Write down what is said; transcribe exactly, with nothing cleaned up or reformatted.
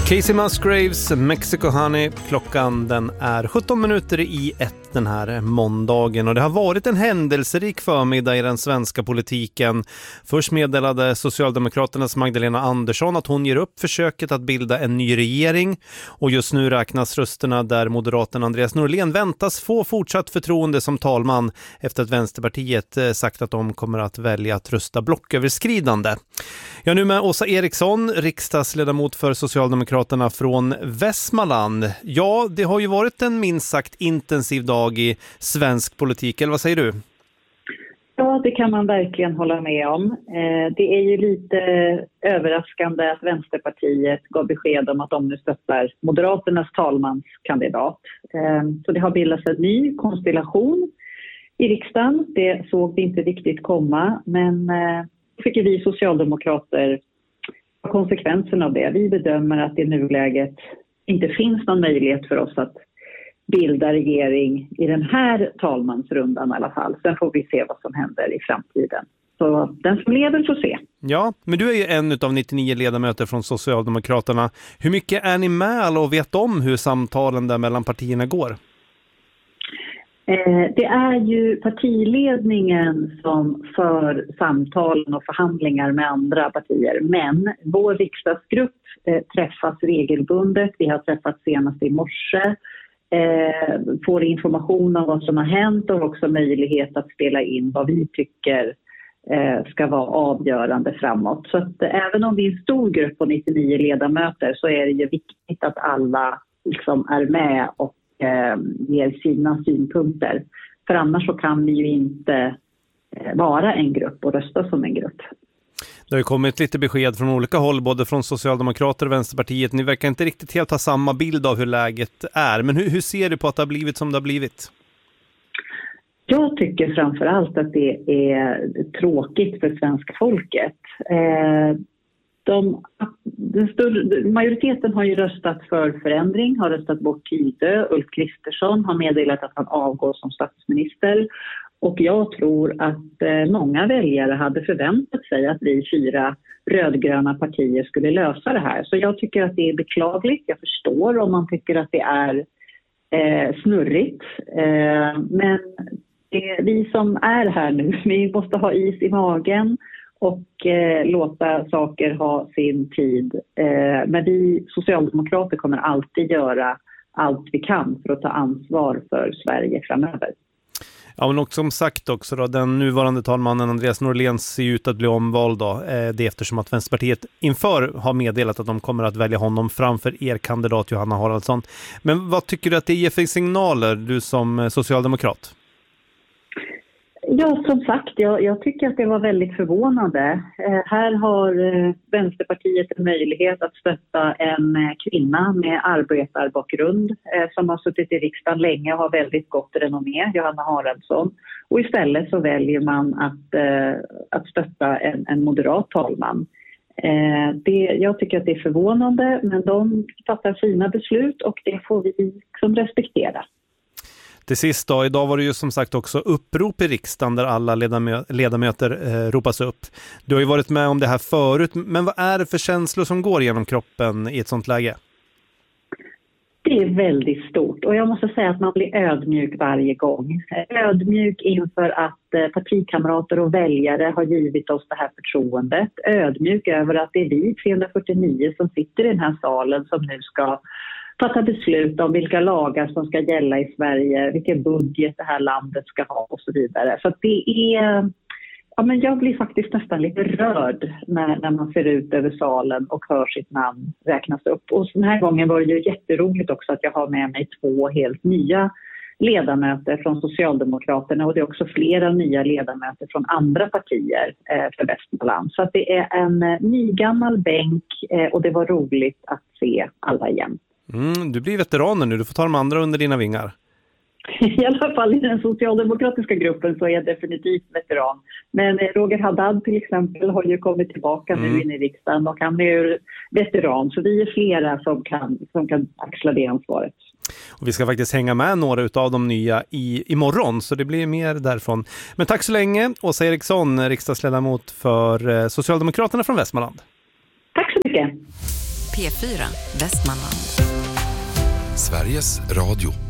Casey Musgraves, Mexico Honey. Klockan den är sjutton minuter i ett den här måndagen och det har varit en händelserik förmiddag i den svenska politiken. Först meddelade Socialdemokraternas Magdalena Andersson att hon ger upp försöket att bilda en ny regering och just nu räknas rösterna där moderaten Andreas Norlén väntas få fortsatt förtroende som talman efter att Vänsterpartiet sagt att de kommer att välja att rösta blocköverskridande. Jag är nu med Åsa Eriksson, riksdagsledamot för Socialdemokraterna från Västmanland. Ja, det har ju varit en minst sagt intensiv dag i svensk politik, eller vad säger du? Ja, det kan man verkligen hålla med om. Det är ju lite överraskande att Vänsterpartiet gav besked om att de nu stöttar Moderaternas talmanskandidat. Så det har bildats en ny konstellation i riksdagen. Det såg vi inte riktigt komma, men då fick vi socialdemokrater konsekvenserna av det. Vi bedömer att det i nuläget inte finns någon möjlighet för oss att bilda regering i den här talmansrundan i alla fall. Sen får vi se vad som händer i framtiden. Så den som lever får se. Ja, men du är ju en av nittionio ledamöter från Socialdemokraterna. Hur mycket är ni med och vet om hur samtalen där mellan partierna går? Eh, det är ju partiledningen som för samtalen och förhandlingar med andra partier. Men vår riksdagsgrupp eh, träffas regelbundet. Vi har träffats senast i morse. Eh, får information om vad som har hänt och också möjlighet att spela in vad vi tycker eh, ska vara avgörande framåt. Så att, eh, även om vi är en stor grupp på nittionio ledamöter så är det ju viktigt att alla liksom är med och eh, ger sina synpunkter. För annars så kan vi ju inte eh, vara en grupp och rösta som en grupp. Det har ju kommit lite besked från olika håll, både från Socialdemokrater och Vänsterpartiet. Ni verkar inte riktigt helt ha samma bild av hur läget är. Men hur, hur ser du på att det har blivit som det har blivit? Jag tycker framförallt att det är tråkigt för svenska folket. Eh, de, den större, majoriteten har ju röstat för förändring, har röstat bort Tidö. Ulf Kristersson har meddelat att han avgår som statsminister. Och jag tror att eh, många väljare hade förväntat sig att vi fyra rödgröna partier skulle lösa det här. Så jag tycker att det är beklagligt. Jag förstår om man tycker att det är eh, snurrigt. Eh, men det, vi som är här nu, vi måste ha is i magen och eh, låta saker ha sin tid. Eh, men vi socialdemokrater kommer alltid göra allt vi kan för att ta ansvar för Sverige framöver. Ja, men också som sagt också då, den nuvarande talmannen Andreas Norlén ser ut att bli omvald då. Eh, det är eftersom att Vänsterpartiet inför har meddelat att de kommer att välja honom framför er kandidat Johanna Haraldsson. Men vad tycker du att det ger för signaler, du som socialdemokrat? Ja, som sagt, jag, jag tycker att det var väldigt förvånande. Eh, här har eh, Vänsterpartiet en möjlighet att stötta en eh, kvinna med arbetarbakgrund eh, som har suttit i riksdagen länge och har väldigt gott renommé, Johanna Haraldsson. Och istället så väljer man att, eh, att stötta en, en moderat talman. Eh, det, jag tycker att det är förvånande, men de fattar sina beslut och det får vi liksom respektera. Till sist då, idag var det ju som sagt också upprop i riksdagen där alla ledamö- ledamöter eh, ropas upp. Du har ju varit med om det här förut, men vad är det för känslor som går genom kroppen i ett sånt läge? Det är väldigt stort och jag måste säga att man blir ödmjuk varje gång. Ödmjuk inför att partikamrater och väljare har givit oss det här förtroendet. Ödmjuk över att det är vi trehundrafyrtionio som sitter i den här salen som nu ska fatta beslut om vilka lagar som ska gälla i Sverige, vilken budget det här landet ska ha och så vidare. Så att det är, ja men jag blir faktiskt nästan lite rörd när, när man ser ut över salen och hör sitt namn räknas upp. Och den här gången var det ju jätteroligt också att jag har med mig två helt nya ledamöter från Socialdemokraterna och det är också flera nya ledamöter från andra partier eh, för Västmanland. Så att det är en eh, nygammal bänk eh, och det var roligt att se alla igen. Mm, du blir veteranen nu, du får ta de andra under dina vingar. I alla fall i den socialdemokratiska gruppen så är jag definitivt veteran. Men Roger Haddad till exempel har ju kommit tillbaka mm. nu in i riksdagen och han är ju veteran. Så vi är flera som kan, som kan axla det ansvaret. Och vi ska faktiskt hänga med några av de nya i, imorgon, så det blir mer därifrån. Men tack så länge, Åsa Eriksson, riksdagsledamot för Socialdemokraterna från Västmanland. Tack så mycket. P fyra Västmanland. Sveriges Radio.